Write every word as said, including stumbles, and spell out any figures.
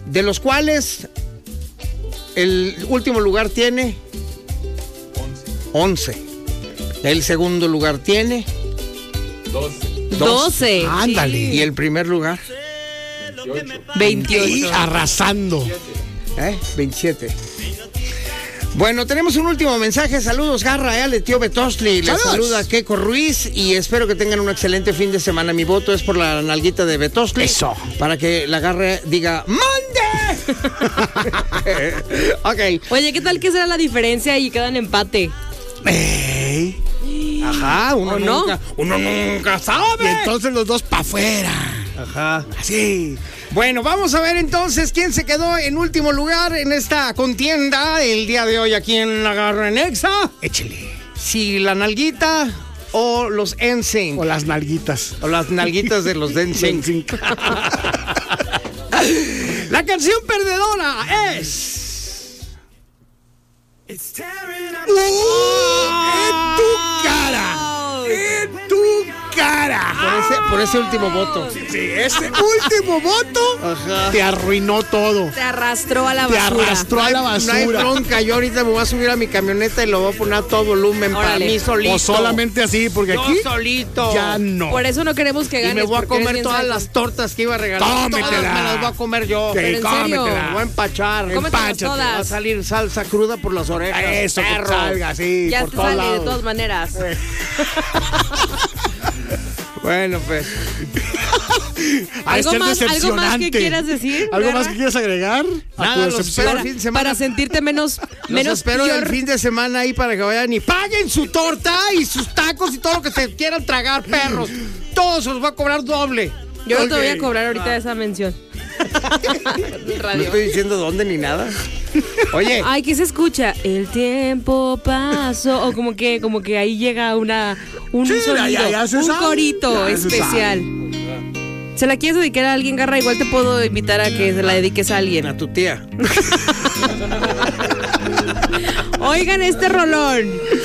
de los cuales el último lugar tiene once. El segundo lugar tiene doce. doce. Ándale. Y el primer lugar veintiocho. Y arrasando. ¿Eh? veintisiete. Bueno, tenemos un último mensaje. Saludos, Garra, eh, de tío Betosli. Les saluda Keiko Ruiz y espero que tengan un excelente fin de semana. Mi voto es por la nalguita de Betosli. Eso. Para que la Garra diga ¡mande! Ok. Oye, ¿qué tal que será la diferencia y quedan empate? Ey. Ajá, uno ¿O no? nunca, uno nunca Y sabe. entonces los dos para afuera. Ajá. Así. Bueno, vamos a ver entonces quién se quedó en último lugar en esta contienda el día de hoy aquí en La Garra en Exa. Échale. Si la nalguita o los N Sync. O las nalguitas. O las nalguitas de los N Sync. La canción perdedora es... ¡Uh! ¡En tu cara! ¡En tu cara! Por ese, por ese último voto. Sí, ese último voto Ajá. te arruinó todo. Te arrastró a la Te basura. arrastró a la No hay basura. bronca, yo ahorita me voy a subir a mi camioneta y lo voy a poner a todo volumen para Órale. mí solito. O solamente así, porque Yo aquí solito. ya no. Por eso no queremos que Y ganes. me voy a porque eres comer bien todas seco. las tortas que iba a regalar. Cómetela. Todas me las voy a comer yo. Sí, ¿Pero en serio? cómetela. Me voy a empachar. Cómetelas Empáchate. todas. Va a salir salsa cruda por las orejas. Eso, que perro. salga así, Ya por te todos sale de lados. todas maneras. Bueno, pues. Ha de ¿Algo ser más, ¿Algo más que decepcionante. quieras decir? ¿Algo Garra? más que quieras agregar? A Nada, tu los decepción. espero el fin de semana. Para sentirte menos, Los menos espero peor. el fin de semana ahí para que vayan y paguen su torta y sus tacos y todo lo que se quieran tragar, perros. Todos se los va a cobrar doble. Yo no te Ok. voy a cobrar ahorita esa mención. No Radio. estoy diciendo dónde ni nada. Oye, Ay, ¿qué se escucha? El tiempo pasó. O como que, como que ahí llega una, un Sí, sonido, ya- ya se un sabe. corito Ya se especial. ¿Se la quieres dedicar a alguien, Garra? Igual te puedo invitar a que se la dediques a alguien. a tu tía. Oigan este rolón.